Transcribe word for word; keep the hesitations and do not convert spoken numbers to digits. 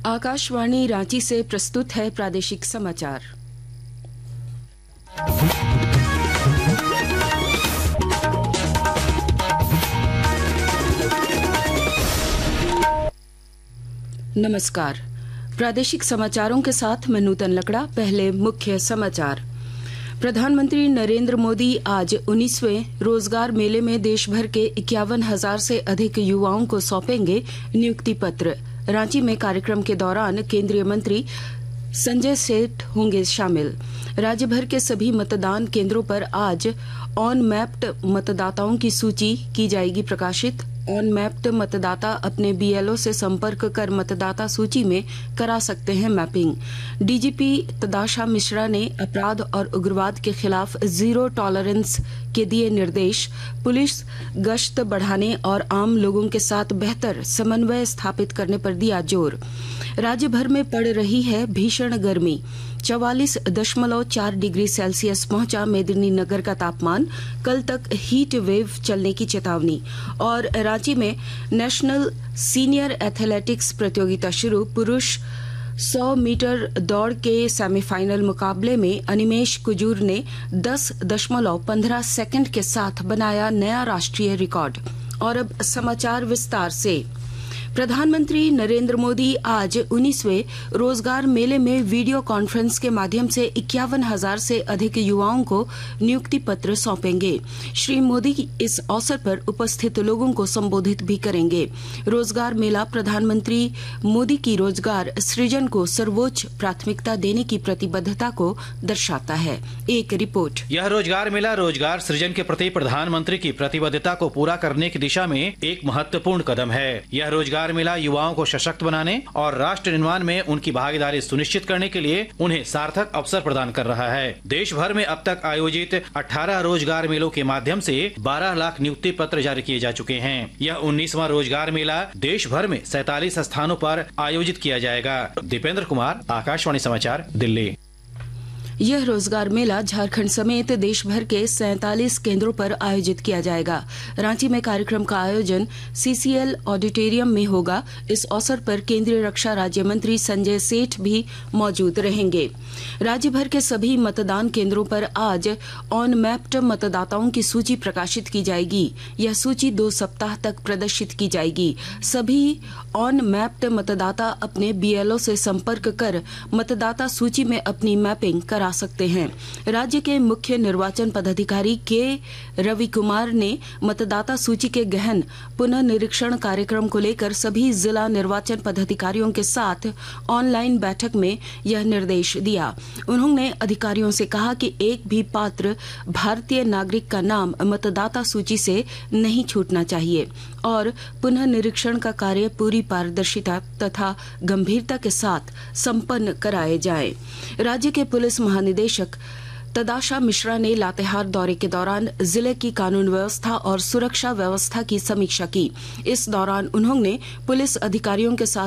आकाशवाणी रांची से प्रस्तुत है प्रादेशिक समाचार। नमस्कार, प्रादेशिक समाचारों के साथ मैं नूतन लकड़ा। पहले मुख्य समाचार। प्रधानमंत्री नरेंद्र मोदी आज उन्नीसवें रोजगार मेले में देश भर के इक्यावन हजार से अधिक युवाओं को सौंपेंगे नियुक्ति पत्र। रांची में कार्यक्रम के दौरान केंद्रीय मंत्री संजय सेठ होंगे शामिल। राज्य भर के सभी मतदान केंद्रों पर आज ऑन मैप्ड मतदाताओं की सूची की जाएगी प्रकाशित। ऑन मैप्ड मतदाता अपने बीएलओ से संपर्क कर मतदाता सूची में करा सकते हैं मैपिंग। डीजीपी तदाशा मिश्रा ने अपराध और उग्रवाद के खिलाफ जीरो टॉलरेंस के दिए निर्देश। पुलिस गश्त बढ़ाने और आम लोगों के साथ बेहतर समन्वय स्थापित करने पर दिया जोर। राज्य भर में पड़ रही है भीषण गर्मी। चौवालीस दशमलव चार डिग्री सेल्सियस पहुंचा मेदिनीनगर का तापमान। कल तक हीट वेव चलने की चेतावनी। और रांची में नेशनल सीनियर एथलेटिक्स प्रतियोगिता शुरू। पुरुष सौ मीटर दौड़ के सेमीफाइनल मुकाबले में अनिमेश कुजूर ने दस दशमलव पंद्रह सेकंड के साथ बनाया नया राष्ट्रीय रिकॉर्ड। और अब समाचार विस्तार से। प्रधानमंत्री नरेंद्र मोदी आज उन्नीसवें रोजगार मेले में वीडियो कॉन्फ्रेंस के माध्यम से इक्यावन हजार से अधिक युवाओं को नियुक्ति पत्र सौंपेंगे। श्री मोदी इस अवसर पर उपस्थित लोगों को संबोधित भी करेंगे। रोजगार मेला प्रधानमंत्री मोदी की रोजगार सृजन को सर्वोच्च प्राथमिकता देने की प्रतिबद्धता को दर्शाता है। एक रिपोर्ट। यह रोजगार मेला रोजगार सृजन के प्रति प्रधानमंत्री की प्रतिबद्धता को पूरा करने की दिशा में एक महत्वपूर्ण कदम है। यह रोजगार मेला युवाओं को सशक्त बनाने और राष्ट्र निर्माण में उनकी भागीदारी सुनिश्चित करने के लिए उन्हें सार्थक अवसर प्रदान कर रहा है। देश भर में अब तक आयोजित अठारह रोजगार मेलों के माध्यम से बारह लाख नियुक्ति पत्र जारी किए जा चुके हैं। यह उन्नीसवां रोजगार मेला देश भर में सैतालीस स्थानों पर आयोजित किया जाएगा। दीपेंद्र कुमार, आकाशवाणी समाचार, दिल्ली। यह रोजगार मेला झारखंड समेत देश भर के सैंतालीस केंद्रों पर आयोजित किया जाएगा। रांची में कार्यक्रम का आयोजन सीसीएल ऑडिटोरियम में होगा। इस अवसर पर केंद्रीय रक्षा राज्य मंत्री संजय सेठ भी मौजूद रहेंगे। राज्य भर के सभी मतदान केंद्रों पर आज ऑन मैप्ड मतदाताओं की सूची प्रकाशित की जाएगी। यह सूची दो सप्ताह तक प्रदर्शित की जाएगी। सभी ऑन मैप्ड मतदाता अपने बीएलओ से संपर्क कर मतदाता सूची में अपनी मैपिंग करा सकते हैं। राज्य के मुख्य निर्वाचन पदाधिकारी के रवि कुमार ने मतदाता सूची के गहन पुनः निरीक्षण कार्यक्रम को लेकर सभी जिला निर्वाचन पदाधिकारियों के साथ ऑनलाइन बैठक में यह निर्देश दिया। उन्होंने अधिकारियों से कहा कि एक भी पात्र भारतीय नागरिक का नाम मतदाता सूची से नहीं छूटना चाहिए और पुनः निरीक्षण का कार्य पूरी पारदर्शिता तथा गंभीरता के साथ संपन्न कराए जाए। राज्य के पुलिस महानिदेशक तदाशा मिश्रा ने लातेहार दौरे के दौरान जिले की कानून व्यवस्था और सुरक्षा व्यवस्था की समीक्षा की। इस दौरान उन्होंने पुलिस अधिकारियों के साथ